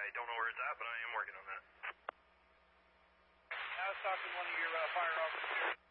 don't know where it's at, but I am working on that. I was talking to one of your fire officers.